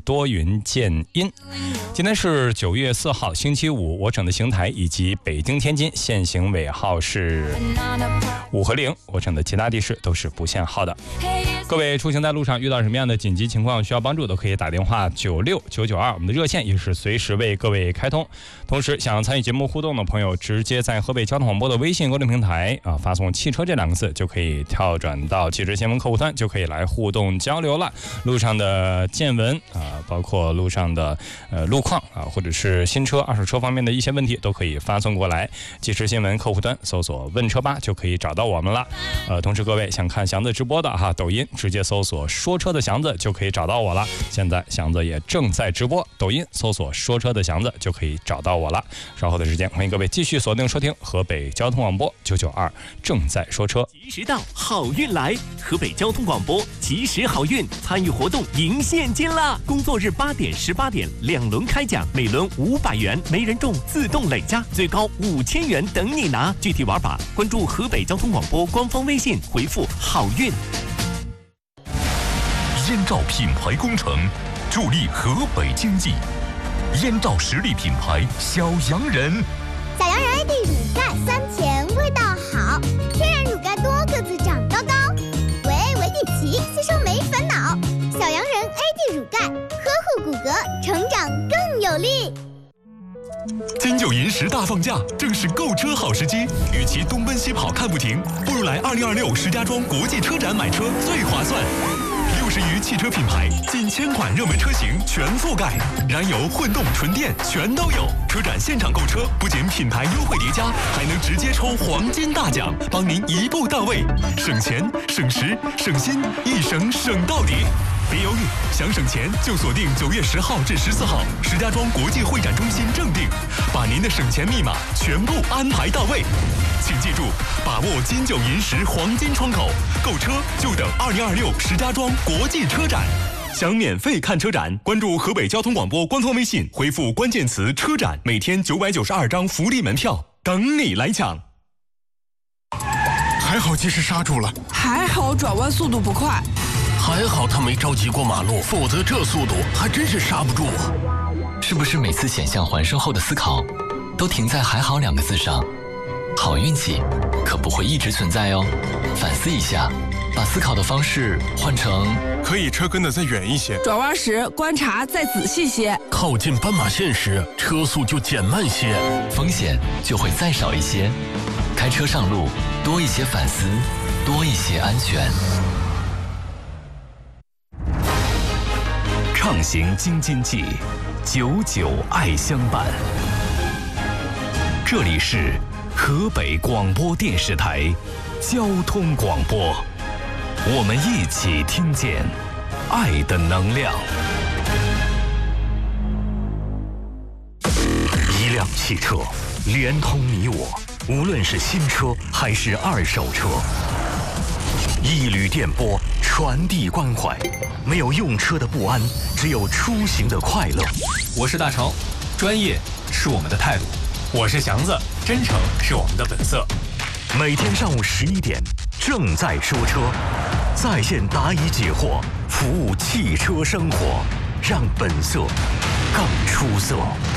多云见阴。今天是9月4号星期五，我省的邢台以及北京天津限行尾号是5和0，我省的其他地市都是不限号的。各位出行在路上遇到什么样的紧急情况需要帮助，都可以打电话96992，我们的热线也是随时为各位开通。同时想参与节目互动的朋友，直接在河北交通广播的微信公众平台发送汽车这2个字，就可以跳转到汽车新闻客户端，就可以来互动交流了。路上的见闻包括路上的路况或者是新车二手车方面的一些问题，都可以发送过来。汽车新闻客户端搜索问车吧就可以找到我们了。同时各位想看祥子直播的抖音直接搜索说车的祥子就可以找到我了。现在祥子也正在直播，抖音搜索说车的祥子就可以找到我了。稍后的时间欢迎各位继续锁定收听河北交通广播992正在说车。 及时到，好运来！河北交通广播及时好运，参与活动赢现金啦！工作日8点、18点2轮开奖，每轮500元，没人中自动累加，最高5000元等你拿。具体玩法关注河北交通广播官方微信，回复好运。 燕赵品牌工程助力河北经济，燕赵实力品牌小洋人。 小洋人 AD 乳钙酸甜味道好，天然乳钙多，个子长高高，维 D 奇吸收没烦恼。小洋人 AD 乳钙呵护骨骼，成长更有力。 金九银10大放假，正是购车好时机。与其东奔西跑看不停，不如来2026石家庄国际车展买车最划算。60余汽车品牌，近1000款热门车型全覆盖，燃油、混动、纯电全都有。车展现场购车，不仅品牌优惠叠加，还能直接抽黄金大奖，帮您一步到位，省钱、省时、省心，一省省到底。别犹豫，想省钱就锁定9月10号至14号石家庄国际会展中心正定，把您的省钱密码全部安排到位。请记住，把握金九银10黄金窗口，购车就等2026石家庄国际车展。想免费看车展，关注河北交通广播官方微信，回复关键词车展，每天992张福利门票等你来抢。 还好及时刹住了， 还好转弯速度不快， 还好他没着急过马路，否则这速度还真是刹不住啊！ 是不是每次险象环生后的思考都停在还好2个字上？好运气可不会一直存在哦，反思一下，把思考的方式换成可以车跟得再远一些， 转弯时观察再仔细些， 靠近斑马线时车速就减慢些， 风险就会再少一些。开车上路多一些反思，多一些安全。 畅行京津冀，99爱相伴。这里是河北广播电视台交通广播，我们一起听见爱的能量。一辆汽车连通你我，无论是新车还是二手车。一缕电波传递关怀，没有用车的不安，只有出行的快乐。 我是大成，专业是我们的态度；我是祥子，真诚是我们的本色。 每天上午11点，正在说车，在线答疑解惑，服务汽车生活，让本色更出色。